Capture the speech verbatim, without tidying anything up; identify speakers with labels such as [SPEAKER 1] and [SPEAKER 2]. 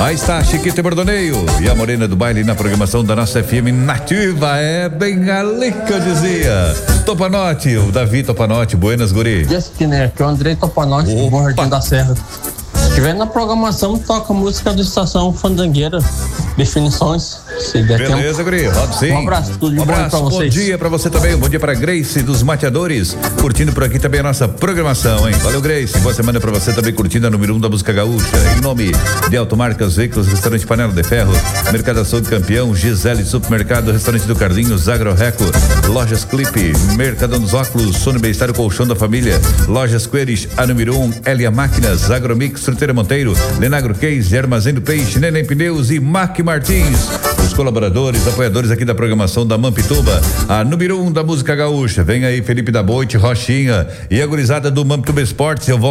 [SPEAKER 1] Aí está Chiquito e Bordoneio e a Morena do Baile na programação da nossa F M Nativa. É bem ali que eu dizia. Topanote, o Davi Topanote, buenas, guri.
[SPEAKER 2] Justin, aqui é o Andrei Topanote, do Bom Jardim da Serra. Se estiver na programação, toca música do Estação Fandangueira. Definições, se der tempo.
[SPEAKER 1] Beleza, guri, roda sim.
[SPEAKER 2] Um abraço, tudo de
[SPEAKER 1] um
[SPEAKER 2] bom
[SPEAKER 1] abraço,
[SPEAKER 2] pra vocês.
[SPEAKER 1] Bom dia pra você também, bom dia pra Grace dos Mateadores, curtindo por aqui também a nossa programação, hein? Valeu, Grace, boa semana pra você também, curtindo a número um da música gaúcha, em nome de Automarcas Veículos, Restaurante Panela de Ferro, Mercado Açougue Campeão, Gisele Supermercado, Restaurante do Carlinhos, Agroreco, Lojas Clipe, Mercadão dos Óculos, Sono Bem-Estar, o Colchão da Família, Lojas Queires, a número um, Elia Máquinas, Agromix, Fruteira Monteiro, Lenagro Case, Armazém do Peixe, Neném Pneus e Mac Martins. Os colaboradores, apoiadores aqui da programação da Mampituba, a número um da música gaúcha. Vem aí Felipe da Boite, Rochinha e a gurizada do Mampituba Esportes. Eu volto